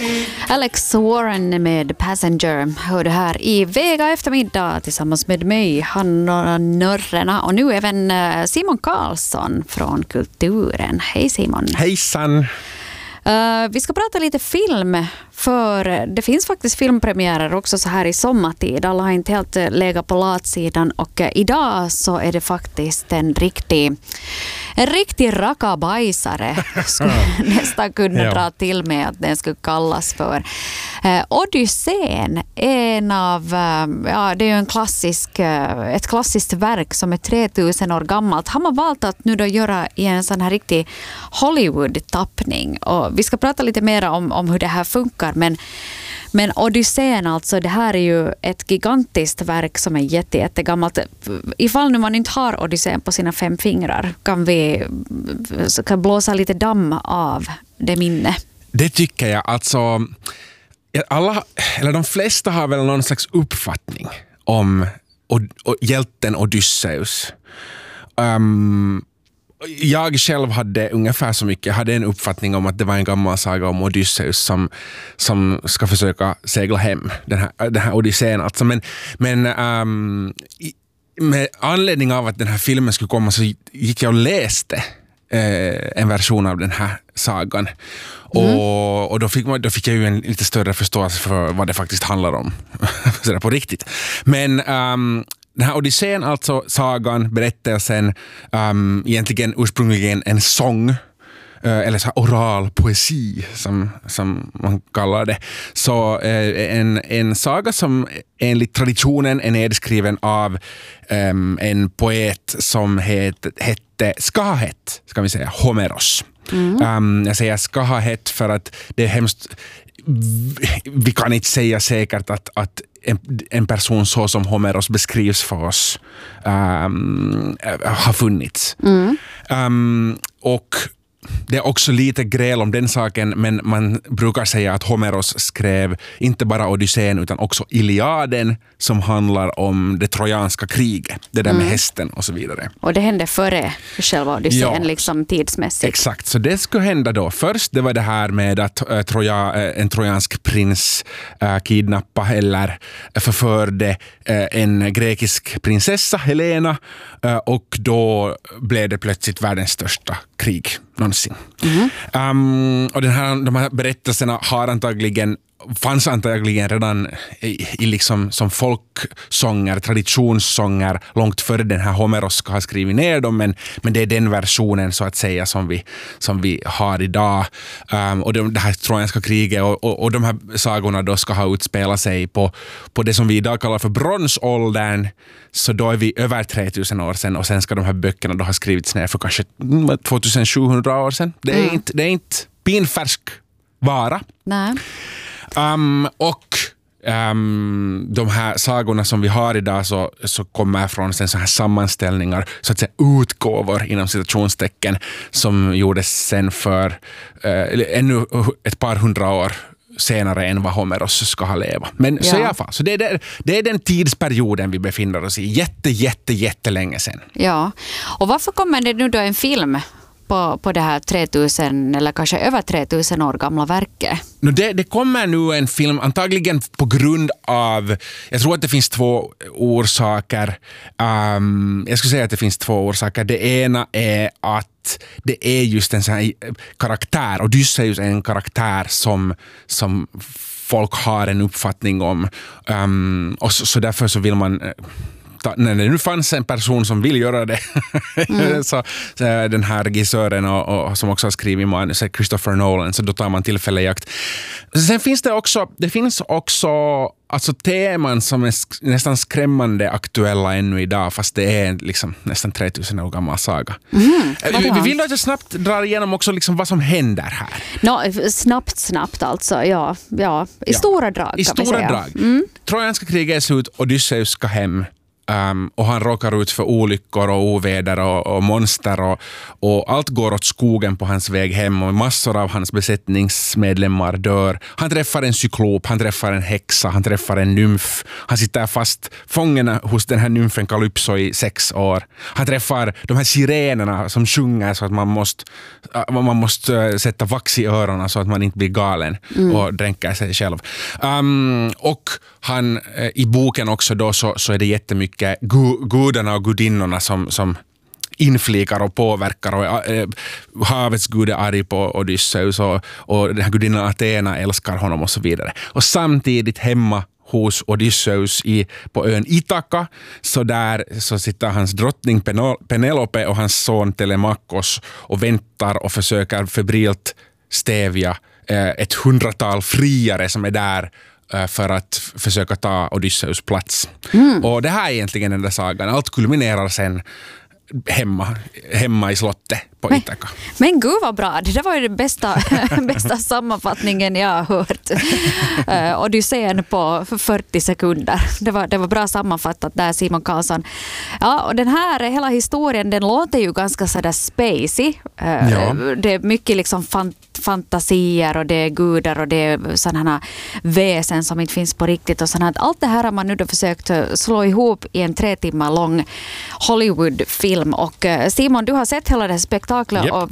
Alex Warren med Passenger hörde här i Vega eftermiddag tillsammans med mig, Hanna Nörrena, och nu även Simon Karlsson från Kulturen. Hej Simon. Hejsan. Vi ska prata lite film, för det finns faktiskt filmpremiärer också så här i sommartid. Alla har inte helt legat på latsidan, och idag så är det faktiskt en riktig rakabajsare skulle nästan kunna dra till med att den skulle kallas för Odysseen. Det är ju ett klassiskt verk som är 3000 år gammalt. Har man valt att nu då göra i en sån här riktig Hollywood-tappning, och vi ska prata lite mer om hur det här funkar, men Odysseen, alltså, det här är ju ett gigantiskt verk som är jättegammalt. Ifall nu man inte har Odysseen på sina 5 fingrar, kan vi blåsa lite damm av det minne. Det tycker jag. Alltså, de flesta har väl någon slags uppfattning om hjälten Odysseus. Jag själv hade ungefär så mycket. Jag hade en uppfattning om att det var en gammal saga om Odysseus som ska försöka segla hem den här Odysseen. Alltså, men med anledning av att den här filmen skulle komma så gick jag och läste en version av den här sagan. Och då fick jag ju en lite större förståelse för vad det faktiskt handlar om. Så det på riktigt. Men den här Odysseen, alltså sagan, berättelsen, egentligen ursprungligen en sång, eller så oral poesi som man kallar det. Så en saga som enligt traditionen är nedskriven av en poet som hette Skahet, ska vi säga, Homeros. Jag säger Skahet för att det är hemskt. Vi kan inte säga säkert att en person så som Homeros beskrivs för oss har funnits. Och det är också lite gräl om den saken, men man brukar säga att Homeros skrev inte bara Odysseen utan också Iliaden, som handlar om det trojanska kriget, det där med hästen och så vidare. Och det hände före själva Odysseen, liksom tidsmässigt. Exakt, så det skulle hända då. Först det var det här med att en trojansk prins kidnappa eller förförde en grekisk prinsessa, Helena, och då blev det plötsligt världens största krig någonsin. Och de här berättelserna fanns antagligen redan i liksom som folksånger, traditionssånger långt före den här Homeros ska ha skrivit ner dem, men det är den versionen så att säga som vi har idag. Och det här trojanska kriget och de här sagorna då ska ha utspelat sig på det som vi idag kallar för bronsåldern, så då är vi över 3000 år sedan, och sen ska de här böckerna då ha skrivits ner för kanske 2700 år sedan. Det är inte pinfärsk vara. Nej. De här sagorna som vi har idag så kommer från så här sammanställningar, så att säga utgåvor inom citationstecken, som gjordes sen för ännu ett par hundra år senare än vad Homeros ska ha leva. Men så i alla fall, så det är den tidsperioden vi befinner oss i, jättelänge sedan. Ja, och varför kommer det nu då en film på det här 3000 eller kanske över 3000 år gamla verket? Det kommer nu en film antagligen på grund av, jag tror att det finns 2 orsaker. Jag skulle säga att det finns 2 orsaker. Det ena är att det är just en sån här karaktär, Odysseus är en karaktär som folk har en uppfattning om. Och så därför så vill man, när det nu fanns en person som vill göra det, så den här regissören och som också har skrivit manus, Christopher Nolan, så då tar man tillfälle i akt. Sen finns det finns också alltså teman som är nästan skrämmande aktuella ännu idag, fast det är liksom nästan 3000 år gammal saga. Vi vill att jag snabbt drar igenom också liksom vad som händer här. Snabbt alltså, ja. I stora drag. I stora drag. Trojanska kriget är slut, Odysseus ska hem. och han råkar ut för olyckor och oväder och monster och allt går åt skogen på hans väg hem och massor av hans besättningsmedlemmar dör. Han träffar en cyklop, han träffar en häxa, han träffar en nymf. Han sitter fast fången hos den här nymfen Calypso i 6 år. Han träffar de här sirenerna som sjunger så att man måste sätta vax i öronen så att man inte blir galen och dränker sig själv. Och han i boken också då så är det jättemycket gudarna och gudinnorna som inflikar och påverkar och havets gud är arg på Odysseus och den här gudinnan Athena älskar honom och så vidare. Och samtidigt hemma hos Odysseus på ön Ithaka så sitter hans drottning Penelope och hans son Telemachos och väntar och försöker febrilt stävja ett 100-tal friare som är där för att försöka ta Odysseus plats. Och det här är egentligen den där sagan. Allt kulminerar sen hemma i slottet på Ithaka. Men gud vad bra. Det var ju den bästa sammanfattningen jag har hört. Odysseen på 40 sekunder. Det var bra sammanfattat där, Simon Karlsson. Ja, och den här hela historien, den låter ju ganska sådär spacey. Ja. Det är mycket liksom fantasier och det är gudar och det är sådana väsen som inte finns på riktigt och sådant. Allt det här har man nu då försökt slå ihop i en 3 timmar lång Hollywoodfilm. Och Simon, du har sett hela det spektaklet och